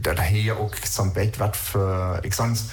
das hier auch so ein Bett, was für, ich sonst,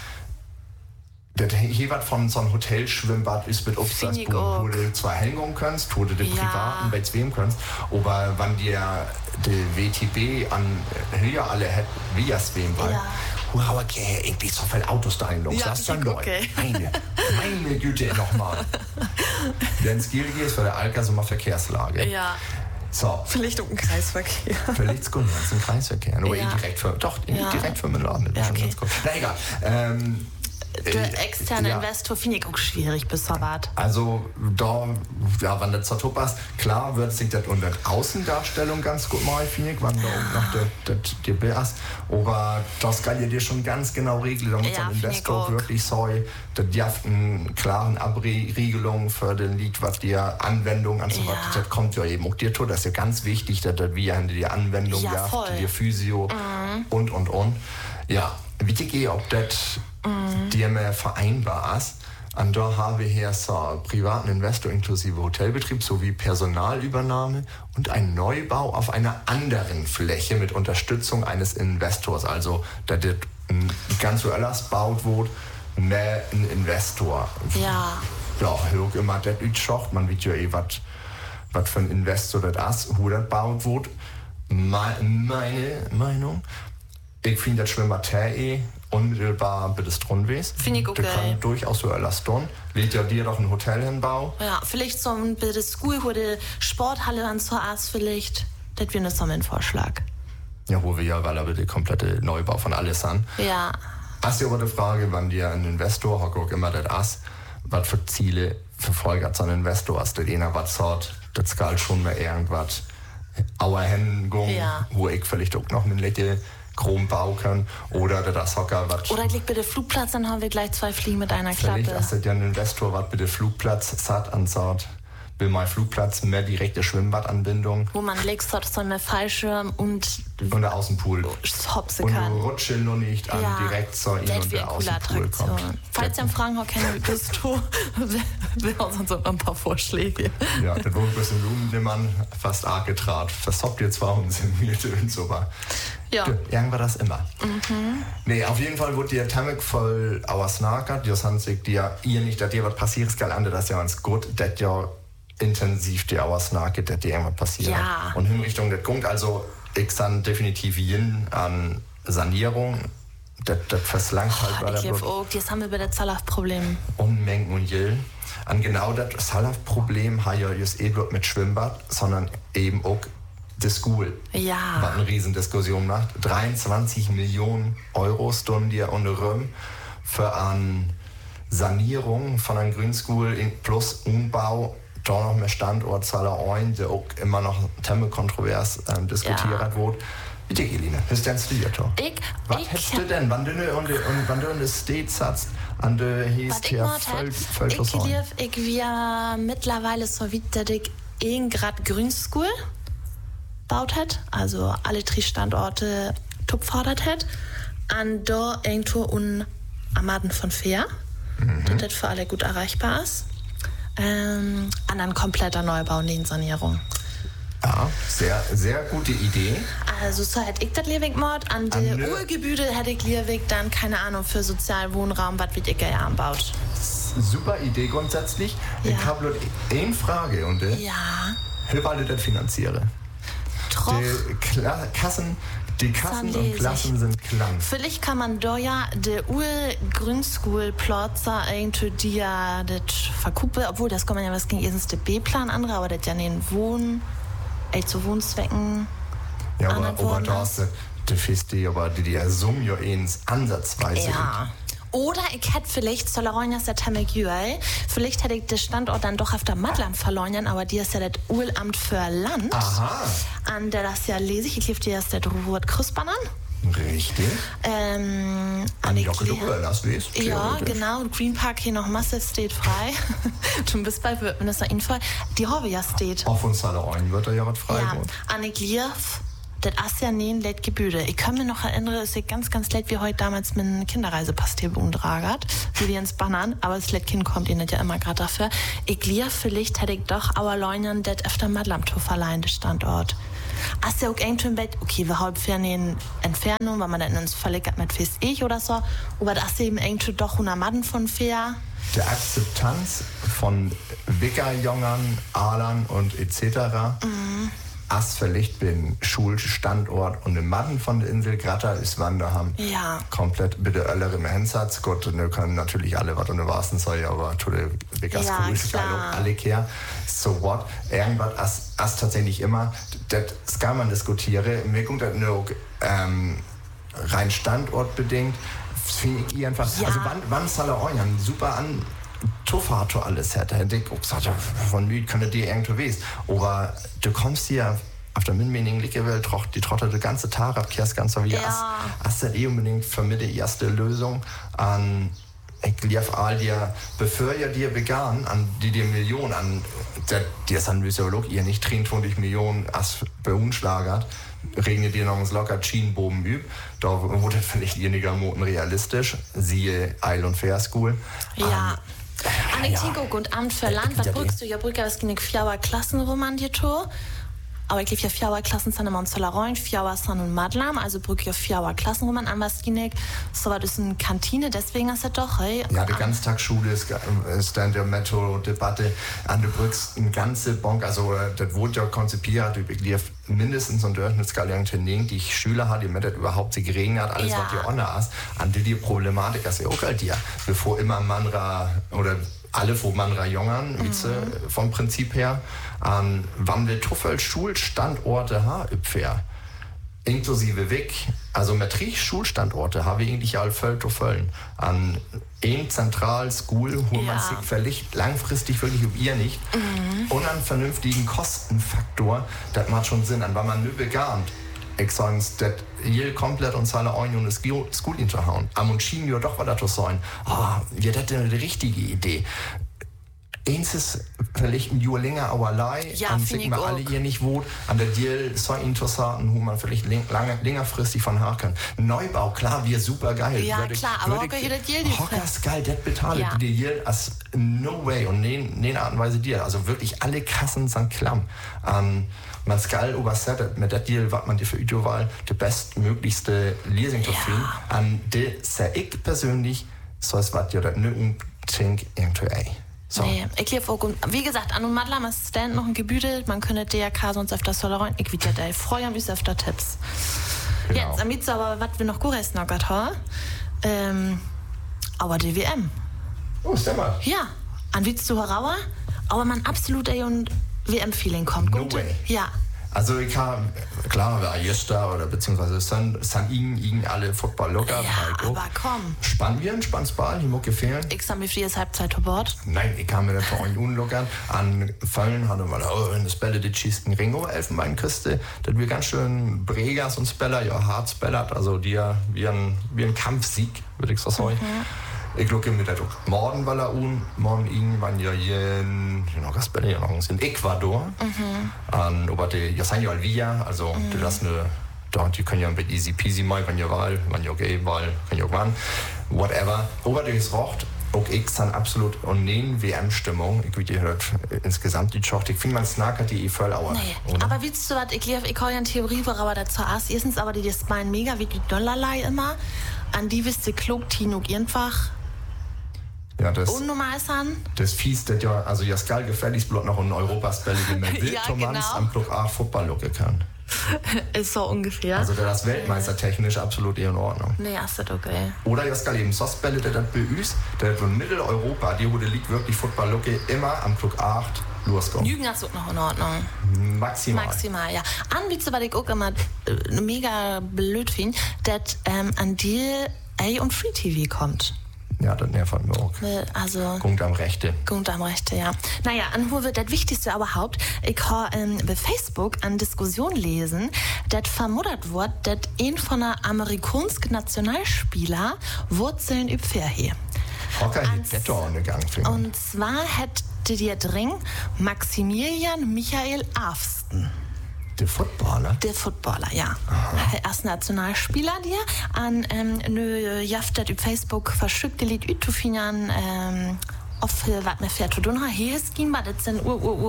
das hier was von so einem Hotelschwimmbad ist mit Aufsatzbuch, wo du zwar hängen kannst, wo du die privaten bei zwem kannst, aber wenn dir die WTB an hier alle hat, wie es wem war, aber irgendwie so viele Autos da hin, das ist dann neu. Meine Güte, nochmal. Denn es gilt jetzt für der Alka-Sommer Verkehrslage. Ja. So. Vielleicht um den Kreisverkehr. Vielleicht gut, das ist ein Kreisverkehr. Aber direkt für den Laden. Ja, okay. Na egal. Der externe Investor finde ich auch schwierig bis Sabbat. Also da, wenn das so top passt, klar wird sich das unter Außendarstellung ganz gut mal, finde ich, wenn da auch noch der Bild ist. Aber das kann ja dir schon ganz genau regeln, damit so ein Investor wirklich soll, dass die einen klaren Abregelung für den Lied, was dir Anwendung und so weiter, das kommt ja eben auch dir tut. Das ist ja ganz wichtig, dass das wie die Anwendung die Physio und. Ja, wichtig ob das dir mehr vereinbar ist. Und da haben wir hier so privaten Investor inklusive Hotelbetrieb sowie Personalübernahme und einen Neubau auf einer anderen Fläche mit Unterstützung eines Investors. Also, da das ein ganz anders baut wird, mehr ein Investor. Ja, hör immer das ütschocht, man wird ja was für ein Investor das ist, wo das baut wird. Meine Meinung, ich finde das Schwimmbad unmittelbar bei des Trunwes. Finde ich okay. Das kann durchaus so etwas tun. Lädt ja dir doch ein Hotel hinbau. Ja, vielleicht so ein bisschen School, wo die Sporthalle dann so ist, vielleicht. Das wäre so mein Vorschlag. Ja, wo wir ja, weil aber der komplette Neubau von alles an. Ja. Hast du aber die Frage, wenn dir ein Investor, auch immer das ist, was für Ziele verfolgt so ein Investor, hast du einer was sagt, das kann schon mal irgendwas Auerhängung, wo ich vielleicht auch noch mit Lächeln Chrom bauen kann oder das Hocker was. Oder liegt bei der Flugplatz, dann haben wir gleich 2 Fliegen mit einer Klappe. Vielleicht ist das ja ein Investor, was bei der Flugplatz satt ansagt. Will mein Flugplatz mehr direkte Schwimmbadanbindung. Wo man legst dort so eine Fallschirm und der Außenpool. Hopse kann. Und rutsche noch nicht an direkt so in und der Außenpool kommt. Falls ihr am Fragen habt, kennen bist du, wir haben uns ein paar Vorschläge. Ja, das wurde ein bisschen Lumendimmern fast arg getrat. Verstoppt ihr zwar und sind mir und so war. Ja. Irgendwann das immer. Nee, auf jeden Fall wurde die Tamek voll ausnagert. Das haben sich dir nicht, dass dir was passiert, ist geil, das ja ganz gut, dass ja intensiv die ausnagert, dass dir irgendwas passiert. Ja. Und in Richtung der Punkt, also ich san definitiv hin an Sanierung. Das verslangt halt bei der das haben wir bei der Zalaf-Problem. Unmengen und Jill. Und genau das Zalaf-Problem hat ja just bloß mit Schwimmbad, sondern eben auch die School. Ja. Was eine Riesendiskussion macht. 23 Millionen Euro stunden die unter Röhm für eine Sanierung von einer Grünschool plus Umbau. Da noch mehr Standortzahler ein, der auch immer noch kontrovers diskutiert wird. Bitte, Eline, was denkst du dir da? Was hättest du denn, wenn du in der State satzt, an der hieß hier voll Ich wir mittlerweile so weit, dass ich gerade Grünschool baut hat, also alle 3 Standorte top fordert hat, an da irgendwo un Amaden von Fair, das für alle gut erreichbar ist. An ein kompletter Neubau und Sanierung. Ja, sehr, sehr gute Idee. Also so hätte ich das Liewig-Mord. An der Urgebüde hätte ich Liewig dann, keine Ahnung, für Sozialwohnraum, was wird ich gerne anbaut. Super Idee grundsätzlich. Ja. Ich habe nur eine Frage und wie wollt ihr das finanzieren? Die Kassen und Klassen sind klang. Vielleicht kann man da ja der Grünschool-Plotzer irgendwie das verkuppeln, obwohl das kann man ja was gegen erstens der B-Plan andere, aber das ja nicht zu Wohnzwecken. Ja, aber da hast du feste, aber die Summe ja ansatzweise. Ja. Oder ich hätte vielleicht, Solaronia der Tamek-Juel, vielleicht hätte ich den Standort dann doch auf der Matlam verloren, aber die ist ja das Uramt für Land. Aha. An der das ja lese ich lief dir das der Robert Krusbanan. Richtig. An Jocke das weißt du. Ja, genau. Green Park hier noch Massive steht frei. Du bist bei Minister Info. Die Hobby ja steht. Auf uns alle Eulen wird ja was frei. Ja, Anne Glierf. das ist ja nie ein lädt Gebüde. Ich kann mir noch erinnern, es ist ganz, ganz lädt wie heute damals mit einem Kinderreisepastier beuntragert, wie die ins Bannern, aber das lädt Kind kommt ihnen ja immer gerade dafür. Ich glaube, vielleicht hätte ich doch aber Leunern das öfter mal Lamto verleihen, der Standort. Hast ja auch irgendwann Bett, okay, wir haben für eine Entfernung, weil man dann uns verlegt mit Fest ich oder so, aber das ist eben irgendwie doch 100 Madden von fair. Die Akzeptanz von Wickerjongern, Alern und etc. As verlegt bin Schulstandort und im Madden von der Insel Gratter ist Wanderham. Ja. Komplett bitte alle im Hensatz. Gott, ne können natürlich alle was und wahrsten soll, aber tode Wickers ja, cool, alle kehr. So what? Irgendwas as tatsächlich immer, das kann man diskutieren. Mir kommt das nur rein standortbedingt. Finde ich einfach, ja. also wann soll er euch super an Tuffato alles hätte, hätte ich auch gesagt, von müde könnte dir irgendwo wesen. Aber du kommst hier auf der Minmening Welt, die trottet die ganze Tag ab, kehrst ganz so wie hast du unbedingt für mich die erste Lösung an. Ich lief all dir, bevor ihr dir begann, an die dir Millionen an, der ist ein Physiolog, ihr nicht 23 Millionen als beunschlagert, regnet dir noch ins locker Schienenbogen üb, da wurde vielleicht weniger Moten realistisch, siehe Eil und Fair School. Ja. An den Tinko und Amt für Land, was brückst du? Ja, Brücke, was ging ich 4 Klassenroman dir to? Aber ich lief ja 4 Klassen sind immer in Zollereuen, 4 sind in Madlam, also brücke ja 4 Klassenroman an, was ging ich. So war das eine Kantine, deswegen ist das doch, hey. Ja, die Ganztagsschule ist dann der Metro-Debatte an der Brücke, eine ganze Bonk, also das wurde ja konzipiert, ich lief mindestens und durch eine Skala die Schüler hat, die mit das überhaupt sich geregnet hat, alles, was die Honor ist, an die Problematik, das ist ja auch halt ja, bevor immer Manra oder alle von Manra Jongern, vom Prinzip her, wann wir Tuffel Schulstandorte haben, inklusive Weg, also Metrich Schulstandorte haben wir eigentlich alle voll Tuffeln. An ein Zentral School, wo man sich verlicht, langfristig wirklich um ihr nicht, und einen vernünftigen Kostenfaktor, das macht schon Sinn, an wann man nur begann. Ich sage, das hier komplett uns alle ein und das School hinterhauen. Am und schien ja doch was das sein. Wir hätten eine richtige Idee. Eins ist vielleicht ein Jahr länger, aber an sich mal alle hier nicht wohnt, an der Deal so interessant, wo man vielleicht längerfristig von haben kann. Neubau, klar, wir super geil. Ja, klar, aber auch jeder Deal die Hockers geil, das beteiligt die Deal als no way und ne Art und Weise Deal. Also wirklich alle Kassen sind klamm. Man skal übersetzt mit der Deal, was man dir für Ideowahl die bestmöglichste Lesung zu finden. An der sehr ich persönlich, so es was dir das nicht unbedingt irgendwie. So. Nee, ich lief auch, wie gesagt, an und Madlam ist Stand noch ein Gebüde, man könnte DRK sonst öfter Solereien, ich wieder da, freue mich öfter Tipps. Genau. Jetzt, damit aber, was wir noch Gures noch gehabt aber die WM. Oh, ist der mal? Ja, an willst du herauer, aber man absolut und WM-Feeling kommt. No way. Ja. Also ich habe, klar, wir Ayesta oder beziehungsweise sind ihnen alle Football locker. Ja, aber komm. Spanien, Spansball, die muss gefehlen. Ich habe mir für die Halbzeit verbord. Nein, ich kann mir das auch nicht unlockern. An Fallen hatte man, wenn das Bälle die schießen Ringo, Elfenbeinküste, das wir ganz schön Bregas und Speller, ja, hart spellert, also die ja wie ein Kampfsieg, würde ich so sagen. Ich glaube mit der morgen war er morgen irgendwann ja hier in Ecuador. Aber die sind ja Alvia, also das eine, die können ja mit easy peasy mal, wenn ihr Wahl, wenn ihr gay Wahl, wenn ihr wann, whatever. Aber das rocht, auch ich sind absolut und nehmen WM-Stimmung. Ich würde gehört insgesamt die Schocht. Ich finde man snackert die voll Auer. Nee, aber willst du was, ich habe ja eine Theorie, worauf er dazu ist. Erstens aber die meinen mega wie die Dollarlei immer. An die wisst ihr klug, Tino einfach. Ja, das unnormal sein. Das fies, das ja, also ja, skal gefällig bloß noch in Europas Bälle, die man will, Thomas am Block A Football locken kann. Ist so ungefähr. Also das Weltmeister technisch absolut in Ordnung. Nee, ist das okay. Oder ja, skal eben Sostbälle, der das bei uns, der von Mitteleuropa, die wurde liegt wirklich Football locken, immer am Block 8 loskommen. Jügen hast du noch in Ordnung. Maximal, ja. Anbieter, was ich auch immer mega blöd finde, dass an dir A und Free TV kommt. Ja, das nervt mir auch. Also, Punkt am Rechte, ja. Naja, an wo wir das Wichtigste überhaupt, ich habe bei Facebook eine Diskussion lesen, das vermutet wird, dass ein von der amerikanischen Nationalspieler Wurzeln üb Ferhe. Hocker hätte auch eine Gangfinger. Und zwar hätte der dring Maximilian Michael Afsten. Der Footballer? Der Footballer, ja. Erst Nationalspieler, dir. An nö jaftet auf Facebook verschickt Lied Utofinjan auf was mir fährt. Und hier ist Gimba, das sind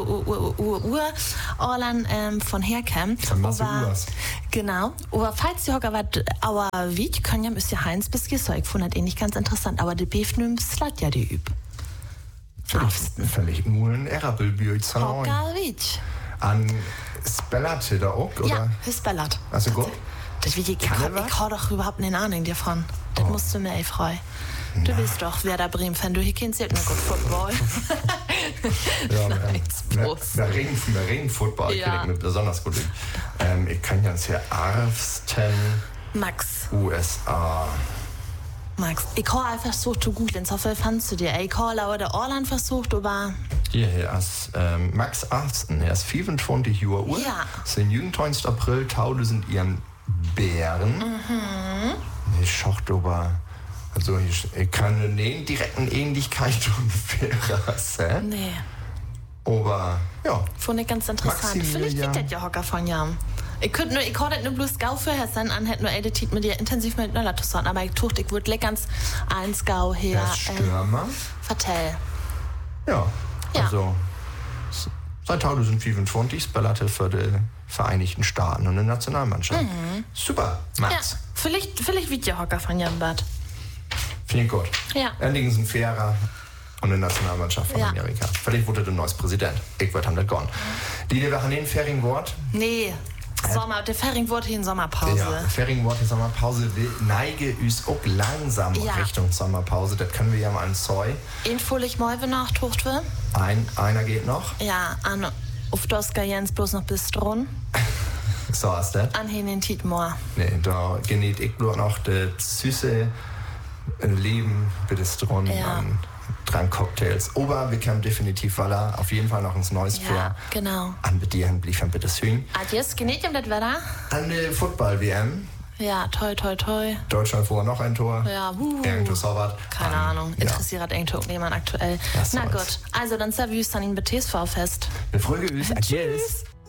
Orlan von herkämen. Genau. Aber falls die Hocker was aber wie, können ja ein bisschen Heinz bis Gesäug von hat nicht ganz interessant, aber die Beef nimmt slat ja die üb. Völlig nur ein Erabelbüch. Hocker wie. An Spellate da auch, oder? Ja, Spellat. Also gut? Das wie ich habe doch überhaupt keine Ahnung davon. Das musst du mir frei. Du bist doch Werder Bremen-Fan, du hier kennst ja nur gut Football. Wir reden Football, ich kenne nicht besonders gut. Ich kann ganz hier Arfsten. Max. USA. Max, ich habe einfach versucht zu googeln, so viel fandst du dir. Ich habe oder Orland versucht, aber... Hier ist Max Arfsten, er ist 25 Jahre alt. Ja. Sind 29. April, Taude sind ihren Bären. Ich schaue aber... Also ich kann nicht direkten Ähnlichkeit ungefähr. Nee. Aber ja. Fand ich ganz interessant. Vielleicht geht das ja Hocker von Jahren. Ich kann das nur bloß Gau für sein an, hätte nur editet mit dir intensiv mit Nöller zu sagen, aber ich würde ganz eins Gau her. Stürmer. Vertell. Ja. Also seit 2025 spielte für die Vereinigten Staaten und die Nationalmannschaft. Super, Max. Ja, vielleicht wird ja Hocker von Jahren Bad. Finde ich gut. Ja. Endlich sind fairer und eine Nationalmannschaft von Amerika. Vielleicht wurde der neues Präsident. Ich würde haben das gone. Die wir haben den Ferienwort. Nee. Der Ferienwort hier in Sommerpause. Ja, Ferienwort in Sommerpause. Wir neigen uns auch langsam Richtung Sommerpause. Das können wir ja mal anzeugen. Infolich mal, wenn nachtucht wird. Einer geht noch. Ja, auf Doska Jens bloß noch bis dran. So ist das. An den Tietmoor. Nee, da genießt ich nur noch das süße Leben bitte dran an dran Cocktails. Aber wir können definitiv auf jeden Fall noch ins neues Fair. Genau. Anbedienen, liefern bitte schön. Adios, genießt ihr das Wetter? An der Football-WM. Ja, toi, toi, toi. Deutschland vorher noch ein Tor. Ja, Irgendwo Sauber. Keine Ahnung. Interessiert irgendjemand aktuell. Na gut. Also, dann servierst dann ihn bei TSV fest. Wir freuen uns. Tschüss.